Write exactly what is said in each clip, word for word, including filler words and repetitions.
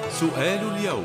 سؤال اليوم.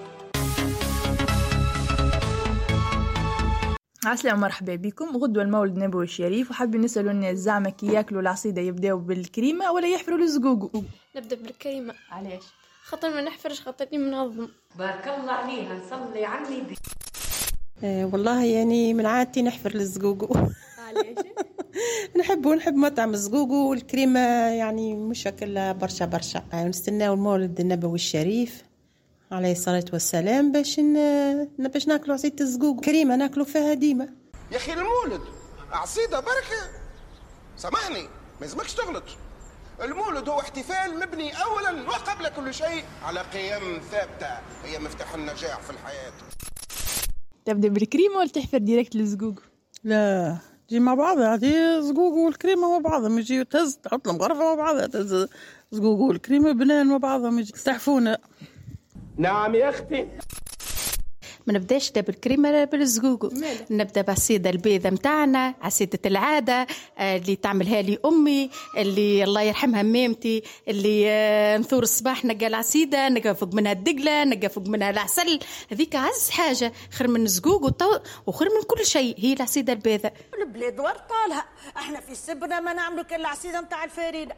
عسلامة ومرحبا بكم. غدوة المولد النبوي الشريف وحابين نسألوا الناس زعما كي ياكلوا العصيدة يبداو بالكريمة ولا يحفروا الزقوق؟ نبدأ بالكريمة. علاش؟ خاطر ما نحفرش، خاطرني منظم. بارك الله عليها، صلي على النبي. آه والله يعني من عادتي نحفر الزقوق. علاش؟ نحب ونحب مطعم الزقوق والكريمة، يعني مش أكلها برشا برشا. يعني نستناو المولد النبوي الشريف عليه الصلاة والسلام باش ن... باش ناكلوا عصيدة الزقوق كريمة ناكلوا فيها ديما. يا أخي المولد عصيدة بركة، سامحني ما يلزمكش تغلط. المولد هو احتفال مبني أولا وقبل كل شيء على قيم ثابتة هي مفتاح النجاح في الحياة. تبدأ بالكريمة ولا تحفر ديريكت الزقوق؟ لا تجي مع بعضها، هذه زقوق والكريمة مع بعضهم، يجي تهز تحط لهم غرفة مع بعضها، تهز زقوق والكريمة بنان مع بعضهم، يجي تحفونا. نعم يا أختي. ما نبداش دا بالكريمه بالزقوق، نبدا بعصيده البيضه متاعنا، عصيده العاده اللي تعملها لي امي، اللي الله يرحمها مامتي، اللي نثور الصباح نلقى العصيده، نلقى فوق منها الدقله، نلقى فوق منها العسل، هذيك عز حاجه، خير من الزقوق وخير من كل شيء هي العصيده البيضه. البلاد ورطالها، احنا في سبنا ما نعملوا كل العصيده نتاع الفريده.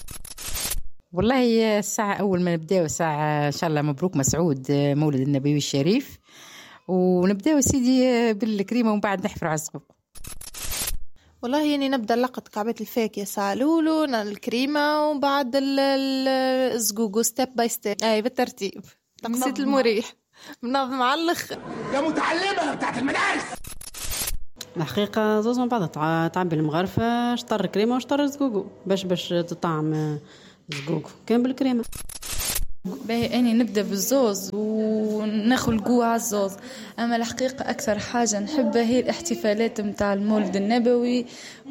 والله الساعة أول ما نبدأ الساعة إن شاء الله مبروك مسعود مولد النبوي الشريف، ونبدأ سيدي بالكريمة ومن بعد نحفر على الزقوق. والله يعني نبدأ لقط كعبة الفاكهة ساعة لولو الكريمة وبعد الزقوق ستيب باي ستيب، أي بالترتيب تقسيط المريح منظم على الأخر. يا متعلمة بتاعت المدارس. الحقيقة زوز من بعض، تعبي المغرفة شطر كريمة وشطر زقوق باش باش تطعم زقوق كان بالكريمة. باهي أني نبدأ بالزوز وناخل قوة على الزوز. أما الحقيقة أكثر حاجة نحبها هي الاحتفالات متاع المولد النبوي،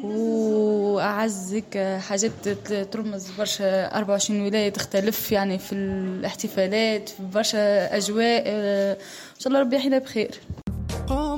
وأعزك حاجات ترمز برشا أربعة وعشرين ولاية تختلف يعني في الاحتفالات، في برشا أجواء. إن شاء الله ربي يحيينا بخير.